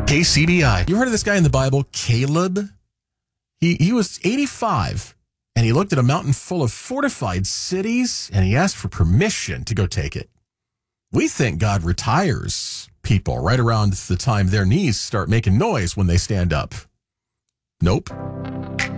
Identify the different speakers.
Speaker 1: KCBI. You heard of this guy in the Bible, Caleb? He was 85, and he looked at a mountain full of fortified cities, and he asked for permission to go take it. We think God retires people right around the time their knees start making noise when they stand up. Nope.